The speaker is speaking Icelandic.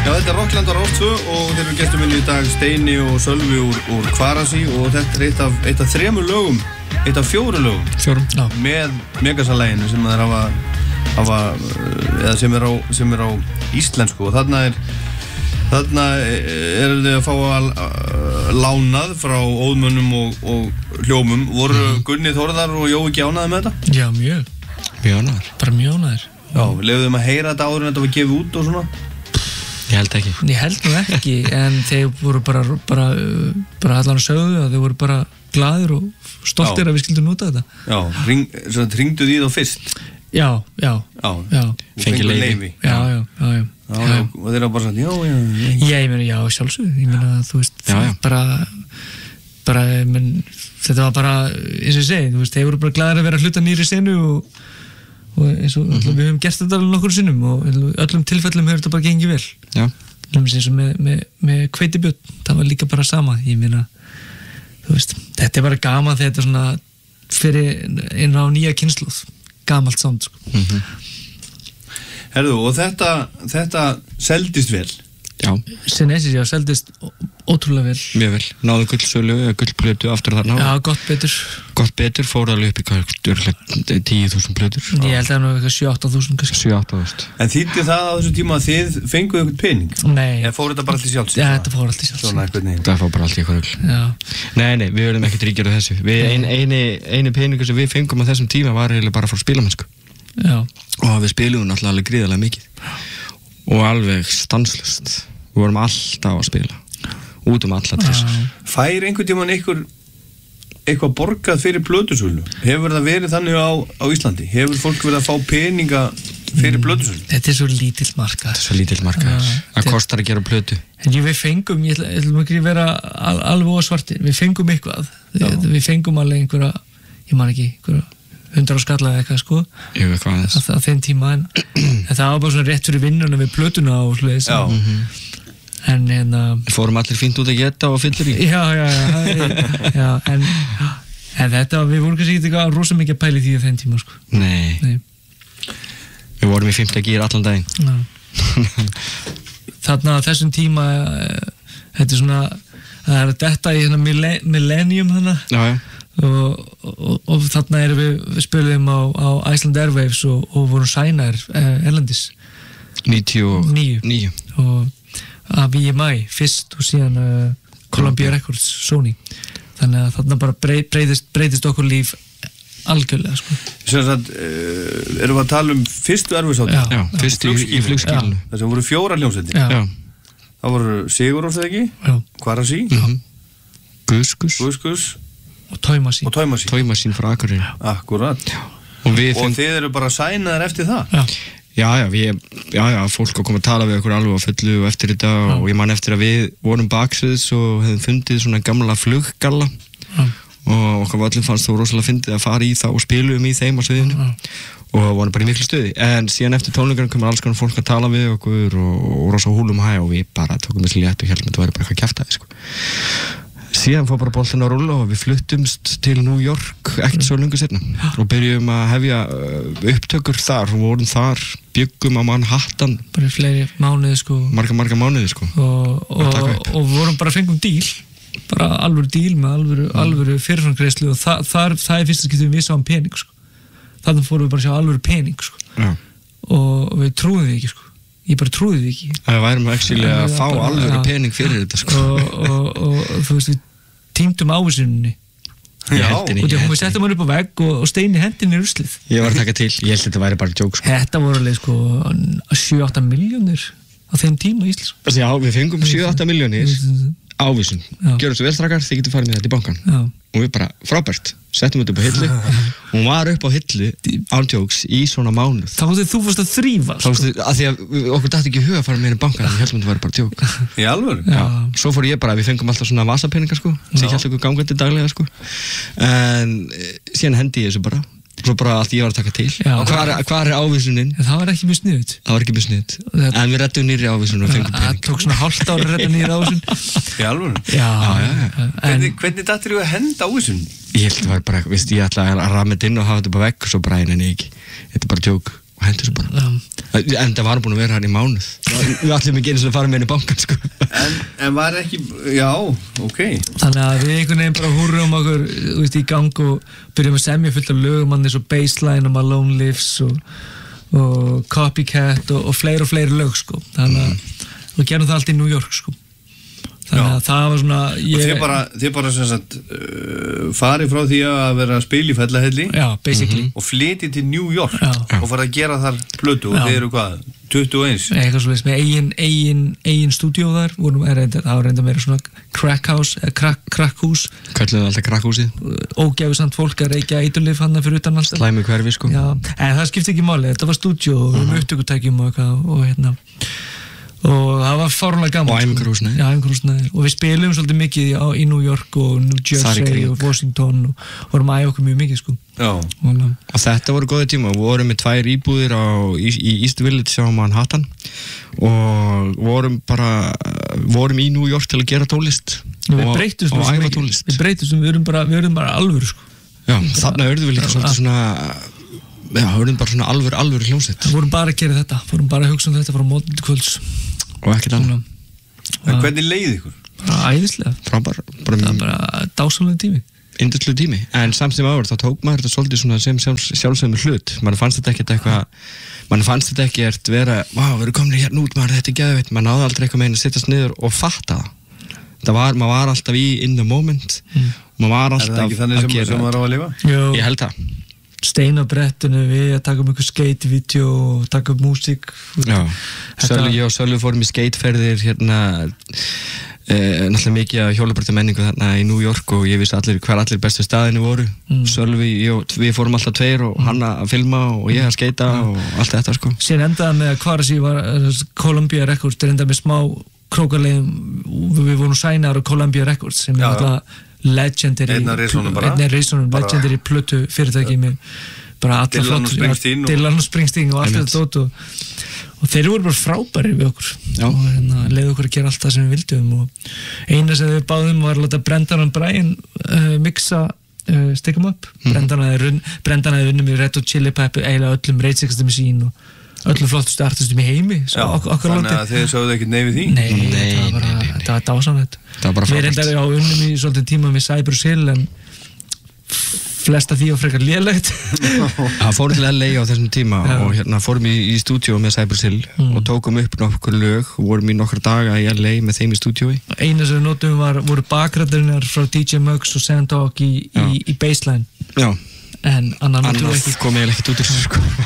Já, þetta Rockland á Rás 2 og þeir eru gestum minni í dag Steini og Sölvi úr Kvarasi og þetta eitt af 3 lögum, eitt af 4 lögum. 4, já. Með Megasalæginu sem þeir hafa eða sem er á íslensku og þarna eru þið að fá lánað frá óðmönnum og hljómum. Voru Gunni Þórðar og Jói ekki ánægðir með þetta? Já, mjög. Mjög ánægðir. Bara mjög ánægðir. Já, leyfðu þeim að heyra þetta áður en þetta var gefið út og svona? Ég held ekki. Ég held nú ekki, en þeir voru bara allan að sögðu að þeir voru bara glaðir og stoltir að við skildum nota þetta. Já, hringdu því þá fyrst? Já. Fengi leyfi. Já. Og þeir hafa bara sagt, já. Ég meina, já, sjálfsögðu. Ég meina, þú veist, þetta var bara, eins og ég segi, þú veist, þeir voru bara glaðir að vera hluta nýri senu og eins og við höfum gert þetta alveg nokkur sinnum og öllum tilfellum hefur þetta bara gengið vel. Já. Eins og með Hveitibjörn, það var líka bara sama. Ég meina, þú veist, þetta bara gaman þegar þetta svona fyrir inn á nýja kynslóð. Gamalt sound, sko. Herðu, og þetta seldist vel? Já. Senesis, já, seldist ótrúlega vel. Mjög vel. Náðu gullsölu, gullplötu aftur þarna. Já, gott betur. Gott betur, fór alveg upp í 10.000 plötur. Ég held að það var eitthvað 7-8.000 kannski. 7-8.000. En þýddi það á þessu tíma að þið fenguðu eitthvað pening? Nei. Eða fór þetta bara allt í sjálfs? Já, þetta fór allt í sjálfs. Svona eitthvað það fór bara allt í eitthvað rugl. Já. Nei, við verðum ekkert ríkir á þessu. Eini peningur sem við fengum á þessum tíma var eiginlega bara frá spilamennsku. Já. Og við spiluðum náttúrulega alveg gríðarlega mikið. Og alveg stanslaust. Við vorum alltaf að spila. Út alla trissur. Fær einhvern tímann eitthvað borgað fyrir plötusölu? Hefur það verið þannig á Íslandi? Hefur fólk verið að fá peninga fyrir plötusölu? Þetta er svo lítill markaður. Það kostar að gera plötu. En við fengum, ég ætlum ekki að vera alveg ósvartir, við fengum eitthvað. Við fengum alveg einhverja, ég man ekki, 100 skalla eða eitthvað, sko. Jú, eitthvað aðeins. Á þeim tíma, en það var bara svona rétt fyrir vinnuna við plötuna og svoleiðis. En fórum allir fínt út að geta og fyllir í. Já, en þetta, við vorum kannski ekki rosa mikið að pæli því á þeim tíma, sko. Nei. Við vorum í 5. gír allan daginn. Þarna á þessum tíma, þetta er svona, það er þetta í millennium hana. Já. Og þarna erum við spilum á Iceland Airwaves og vorum sænar erlendis 99 og af EMI fyrst og síðan Columbia Records, Sony, þannig að þarna bara breytist okkur líf algjörlega, sko. Sem sagt, erum við að tala fyrstu erfiðshátíð? Já, fyrstu í flugskýlinu. Þess að voru 4 hljómsveitir? Já. Það voru Sigurós, eða ekki? Já. Kvarasi? Guðskus og Tóimasín. Tóimasín frá Akureyri. Akkurat. Og þið eru bara sænaðar eftir það? Já, fólk að koma að tala við okkur alveg á fullu og eftir þetta og ég man eftir að við vorum baksviðs og hefðum fundið svona gamla fluggalla og okkar völlum fannst þó rosalega fyndið að fara í það og spilum í þeim á sviðinu og vorum bara í miklu stuði. En síðan eftir tónleikunum kom alls konar fólk að tala við okkur og rosa húlum hæ og við bara tókum þessi létt og heldum að þetta væri bara eitthvað kjaftaði, sko. Síðan fór bara boltinn að rúlla og við fluttumst til New York ekkert svo lengur seinna og byrjum að hefja upptökur þar og vorum þar, byggum á Manhattan bara fleiri mánuði, sko, marga mánuði, sko, og vorum bara fengum díl, bara alvöru díl með alvöru fyrirframgreiðslu og það er fyrsta skipti við sáum pening, sko. Þannig fórum við bara að sjá alvöru pening, sko. Og við trúðum því ekki, sko. Ég bara trúði því ekki. Það værum actually að fá alvöru pening fyrir þetta, sko. Og þú veist, við tímdum ávísuninni. Og við settum hann upp á vegg og Steini hendinni í ruslið. Ég var að taka til, ég held að þetta væri bara joke, sko. Þetta voru alveg, sko, 7-8 milljónir á þeim tíma í Íslands. Já, við fengum 7-8 milljónir ávísun. Gjörum svo vel strákar, þið getur farið með þetta í bankan. Og við bara, frábært, settum þetta upp á hillu og hún var upp á hillu án jokes í svona mánuð. Þá fannst þú fórst að þrífa, sko. Af því að okkur dætti ekki í hug að fara með henni í bankan, ég heldum að þetta væri bara joke. Í alvöru? Já. Svo fór ég bara, við fengum alltaf svona vasapeningar, sko, sem ég held okkur gangandi daglega, sko. En síðan hendi ég þessu bara. Svo bara allt ég var að taka til. Hvar er ávísunin? Það var ekki mjög sniðugt. Það var ekki mjög sniðugt. En við rettum nýri ávísun og fengum pening. Það tók svona hálft ára að retta nýri ávísun. Í alvöru? Já. Hvernig dattir þú að henda ávísun? Ég held að það var bara, ég ætlaði að ramma þetta inn og hafa þetta bara vekk og svo bara neina ekki. Þetta er bara joke. og hendur þessu bara en það var búin að vera hann í mánuð við ætlum ekki eins og að fara með henni í bankan sko. en var ekki, já, ok þannig að við einhvern veginn bara húrrum okkur í gang og byrjum að semja fullt af lögum eins og Baseline og Malone Lives og Copycat og fleiri lög sko. Þannig að við gerum það allt í New York sko. Þannig að það var svona og þið bara sem sagt farið frá því að vera að spila í Fellahelli basically og flytið til New York og farið að gera þar plötu og þeir eru hvað, 21 eitthvað svo með eigin stúdíó þar það var reynda meira svona crackhús kalluðu alltaf crackhúsið ógæfusamt fólk að reykja eiturlyf hann fyrir utan alltaf slæmi hverfi sko en það skipti ekki máli, þetta var stúdíó og upptökutækjum og það var fárlega gaman og æfingarhúsnæði og við spilum svolítið mikið í New York og New Jersey og Washington og vorum að æfa okkur mjög mikið sko. og þetta voru góði tíma við vorum með 2 íbúðir í East Village á Manhattan og vorum í New York til að gera tónlist og æfa tónlist við erum bara alvöru sko. þarna örðum við líka svolítið svona höfum bara svona alvöru hljómsveit vorum bara að gera þetta, vorum bara að hugsa um þetta frá mótni til kvölds og ekkert annað en hvernig leið ykkur? bara æðislega, það var bara dásamlega tími yndislegur tími, en samt sem áður þá tók maður þetta svolítið svona sem sjálfsögum hlut mann fannst þetta ekkert vera við erum komin hérna út, þetta er geðveitt maður náði aldrei eitthvað með að sittast niður og fatta það maður var alltaf in the moment maður var alltaf er það ekki þannig sem maður á að lifa? Ég held það stein á brettinu við að taka einhver skate-vídeó og taka upp músík ég og Sölvi fórum í skateferðir náttúrulega mikið af hjólabröta menningu þarna í New York og ég vissi hver allir bestu staðinu voru Sölvi, við fórum alltaf 2 og hann að filma og ég að skata og allt þetta sko síðan endaði með að Kvarasi var Columbia Records, það endaði með smá krókalegum við vorum sænar á Columbia Records sem er alltaf legendary legendary plötu fyrirtæki með bara alla Dylan og Springsteen og allt þetta dót og þeir voru bara frábæri við okkur og leiði okkur að gera allt það sem við vildum og eina sem við báðum var að láta Brendan og Brian mixa Stick 'em Up Brendan hafði vunnið með Red Hot Chili Pepper eiginlega öllum Rage Against the Machine og öllum flottustu artistum í heimi þannig að þeir sögðu ekki nei við því? Nei, það var dásamlegt við reyndar á unnum í svolítið tíma með Cypress Hill en flesta því og frekar lélegt það fórum til LA á þessum tíma og fórum í stúdíó með Cypress Hill og tókum upp nokkur lög og vorum í nokkra daga í LA með þeim í stúdíói eina sem við notum voru bakrætturinnar frá DJ Muggs og Sandhawk í Baseline en annan kom ég ekkert út úr þessu sko